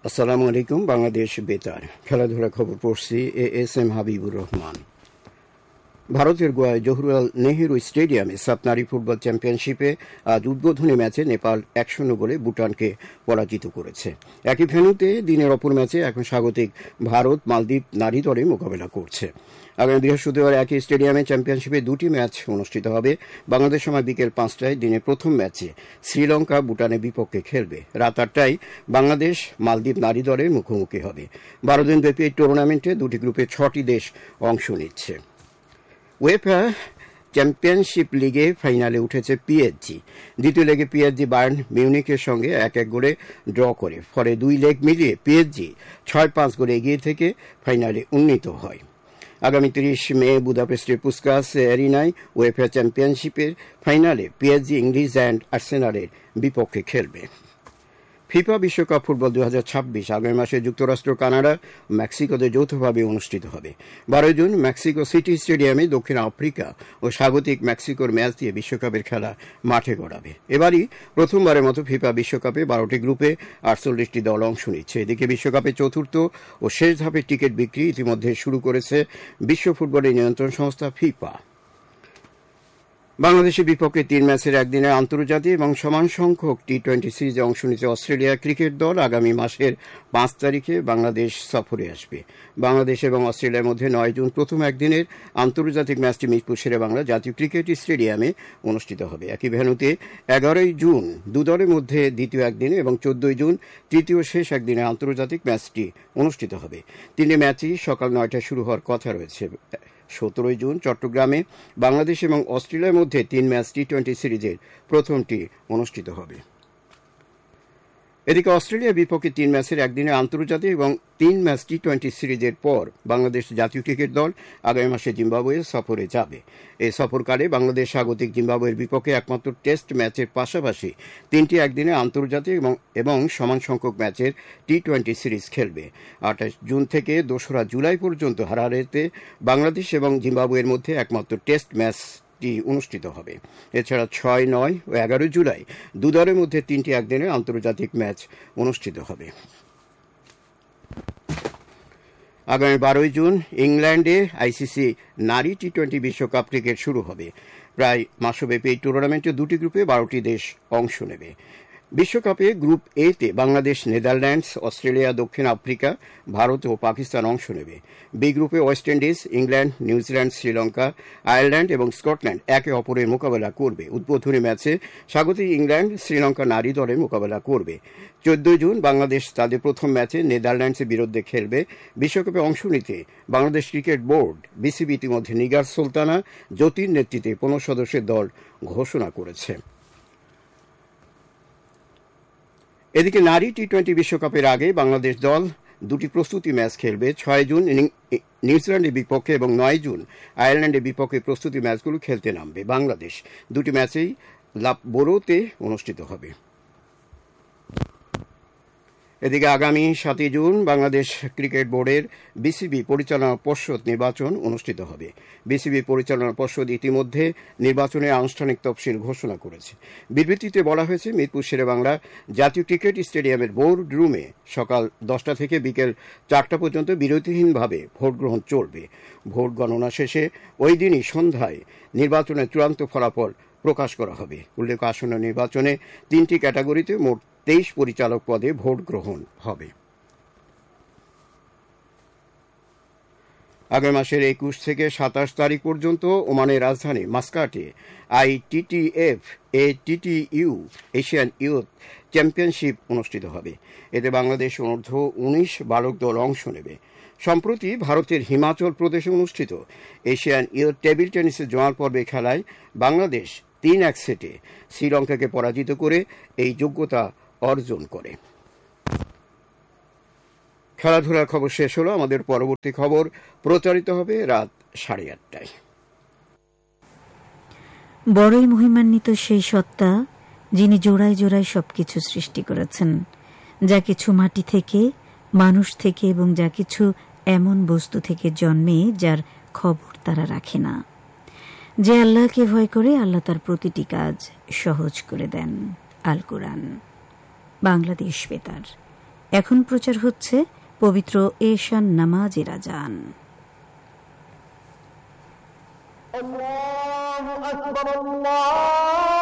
আসসালামু আলাইকুম। বাংলাদেশ বেতার খেলাধুলা খবর পড়ছি এএসএম হাবিবুর রহমান। ভারতের গোয়ায় জওহরলাল নেহেরু স্টেডিয়ামে সাফ নারী ফুটবল চ্যাম্পিয়নশিপে আজ উদ্বোধনী ম্যাচে নেপাল 1-0 গোলে ভুটানকে পরাজিত করেছে। একই ভেন্যুতে দিনের অপর ম্যাচে এখন স্বাগতিক ভারত মালদ্বীপ নারী দলে মোকাবেলা করছে। আগামী বৃহস্পতিবার একই স্টেডিয়ামে চ্যাম্পিয়নশিপে দুটি ম্যাচ অনুষ্ঠিত হবে। বাংলাদেশ সময় বিকেল 5টায় দিনের প্রথম ম্যাচে শ্রীলঙ্কা ভুটানের বিপক্ষে খেলবে। রাত 8টায় বাংলাদেশ মালদ্বীপ নারী দলের মুখোমুখি হবে। 12 দিনব্যাপী এই টুর্নামেন্টে দুটি গ্রুপে 6টি দেশ অংশ নিচ্ছে। উয়েফা চ্যাম্পিয়নশিপ লিগে ফাইনালে উঠেছে পিএসজি। দ্বিতীয় লেগে পিএসজি বায়ার্ন মিউনিখের সঙ্গে 1-1 গোলে ড্র করে। ফলে দুই লেগ মিলিয়ে পিএসজি 6-5 গোলে এগিয়ে থেকে ফাইনালে উন্নীত হয়। আগামী 30 মে বুদাপেস্টের পুস্কাস অ্যারিনায় উয়েফা চ্যাম্পিয়নশিপের ফাইনালে পিএসজি ইংলিশ অ্যান্ড আর্সেনালের বিপক্ষে খেলবে। ফিফা বিশ্বকাপ ফুটবল 2026 আগামী মাসে যুক্তরাষ্ট্র, কানাডা, মেক্সিকোতে যৌথভাবে অনুষ্ঠিত হবে। 12 জুন মেক্সিকো সিটি স্টেডিয়ামে দক্ষিণ আফ্রিকা ও স্বাগতিক মেক্সিকোর ম্যাচ দিয়ে বিশ্বকাপের খেলা মাঠে গড়াবে। এবারই প্রথমবারের মতো ফিফা বিশ্বকাপে 12টি গ্রুপে 48টি দল অংশ নিচ্ছে। এদিকে বিশ্বকাপের চতুর্থ ও শেষ ধাপের টিকিট বিক্রি ইতিমধ্যে শুরু করেছে বিশ্ব ফুটবলের নিয়ন্ত্রণ সংস্থা ফিফা। বাংলাদেশের বিপক্ষে 3 ম্যাচের একদিনের আন্তর্জাতিক এবং সমান সংখ্যক টি-20 সিরিজে অংশ নিচ্ছে অস্ট্রেলিয়া ক্রিকেট দল। আগামী মাসের 5 তারিখে বাংলাদেশ সফরে আসবে। বাংলাদেশ এবং অস্ট্রেলিয়ার মধ্যে 9 জুন প্রথম একদিনের আন্তর্জাতিক ম্যাচটি মিরপুর শেরেবাংলা জাতীয় ক্রিকেট স্টেডিয়ামে অনুষ্ঠিত হবে। একই ভেন্যুতে 11 জুন দু দলের মধ্যে দ্বিতীয় একদিনে এবং 14 জুন তৃতীয় শেষ একদিনের আন্তর্জাতিক ম্যাচটি অনুষ্ঠিত হবে। 3টি ম্যাচই সকাল 9টায় শুরু হওয়ার কথা রয়েছে। 17 জুন চট্টগ্রামে বাংলাদেশ এবং অস্ট্রেলিয়ার মধ্যে 3 ম্যাচ টি-20 সিরিজের প্রথমটি অনুষ্ঠিত হবে। এদিকে অস্ট্রেলিয়ার বিপক্ষে 3 ম্যাচের একদিনের আন্তর্জাতিক এবং 3 ম্যাচ টি-20 সিরিজের পর বাংলাদেশ জাতীয় ক্রিকেট দল আগামী মাসে জিম্বাবুয়ে সফরে যাবে। এই সফরকালে বাংলাদেশ স্বাগতিক জিম্বাবুয়ের বিপক্ষে একমাত্র টেস্ট ম্যাচের পাশাপাশি 3টি একদিনের আন্তর্জাতিক এবং সমান সংখ্যক ম্যাচের টি-20 সিরিজ খেলবে। 28 জুন থেকে 2রা জুলাই পর্যন্ত হারারেতে বাংলাদেশ এবং জিম্বাবুয়ের মধ্যে একমাত্র টেস্ট ম্যাচ অনুষ্ঠিত হবে। এছাড়া 6, 9 ও 11 জুলাই দু দলের মধ্যে 3টি একদিনের আন্তর্জাতিক ম্যাচ অনুষ্ঠিত হবে। আগামী 12 জুন ইংল্যান্ডে আইসিসি নারী টি-20 বিশ্বকাপ ক্রিকেট শুরু হবে। প্রায় মাসব্যাপী এই টুর্নামেন্টে দুটি গ্রুপে 12টি দেশ অংশ নেবে। বিশ্বকাপে গ্রুপ এতে বাংলাদেশ, নেদারল্যান্ডস, অস্ট্রেলিয়া, দক্ষিণ আফ্রিকা, ভারত ও পাকিস্তান অংশ নেবে। বি গ্রুপে West Indies, England, New Zealand, Sri Lanka, Ireland এবং স্কটল্যান্ড একে অপরের মোকাবেলা করবে। উদ্বোধনী ম্যাচে স্বাগতিক ইংল্যান্ড শ্রীলঙ্কা নারী দলের মোকাবেলা করবে। 14 জুন বাংলাদেশ তাদের প্রথম ম্যাচে নেদারল্যান্ডসের বিরুদ্ধে খেলবে। বিশ্বকাপে অংশ নিতে বাংলাদেশ ক্রিকেট বোর্ড বিসিবি ইতিমধ্যে নিগার সুলতানা জ্যোতির নেতৃত্বে 15 সদস্যের দল ঘোষণা করেছে। এদিকে নারী টি-20 বিশ্বকাপের আগে বাংলাদেশ দল দুটি প্রস্তুতি ম্যাচ খেলবে। 6 জুন নিউজিল্যান্ডের বিপক্ষে এবং 9 জুন আয়ারল্যান্ডের বিপক্ষে প্রস্তুতি ম্যাচগুলো খেলতে নামবে বাংলাদেশ। দুটি ম্যাচেই বোরোতে অনুষ্ঠিত হবে। এদিকে আগামী 7 জুন বাংলাদেশ ক্রিকেট বোর্ডের বিসিবি পরিচালনা পর্ষদ নির্বাচন অনুষ্ঠিত হবে। বিসিবি পরিচালনা পর্ষদ ইতিমধ্যে নির্বাচনের আনুষ্ঠানিক তফসিল ঘোষণা করেছে। বিবৃতিতে বলা হয়েছে, মিরপুর শেরেবাংলা জাতীয় ক্রিকেট স্টেডিয়ামের বোর্ড রুমে সকাল 10টা থেকে বিকেল 4টা পর্যন্ত বিরতিহীনভাবে ভোট গ্রহণ চলবে। ভোট গণনা শেষে ওই দিনই সন্ধ্যায় নির্বাচনের চূড়ান্ত ফলাফল প্রকাশ করা হবে। উল্লেখ্য, আসন্ন নির্বাচনে 3টি ক্যাটাগরিতে মোট 23 পরিচালক পদে ভোট গ্রহণ হবে। আগামী মাসের 21 থেকে 27 তারিখ পর্যন্ত ওমানের রাজধানী মাস্কাটে ITTF ATTU Asian youth championship অনুষ্ঠিত হবে। এতে বাংলাদেশ অনূর্ধ্ব 19 বালক দল অংশ নেবে। সম্প্রতি ভারতের হিমাচল প্রদেশে অনুষ্ঠিত এশিয়ান ইউথ টেবিল টেনিসের জোয়ার পর্বে খেলায় বাংলাদেশ 3-1 সেটে শ্রীলঙ্কাকে পরাজিত করে এই যোগ্যতা অর্জন করে। খেলাধুলার খবর শেষ হলো। আমাদের পরবর্তী খবর প্রচারিত হবে রাত 8:30টায়। বড়ই মহিমান্বিত সেই সত্তা, যিনি জোড়ায় জোড়ায় সবকিছু সৃষ্টি করেছেন, যা কিছু মাটি থেকে, মানুষ থেকে এবং যা কিছু এমন বস্তু থেকে জন্মে যার খবর তারা রাখে না। যে আল্লাহকে ভয় করে, আল্লাহ তার প্রতিটি কাজ সহজ করে দেন। আল কোরআন। বাংলাদেশ বেতার এখন প্রচার হচ্ছে পবিত্র এশান নামাজের আজান। আল্লাহু আকবার, আল্লাহু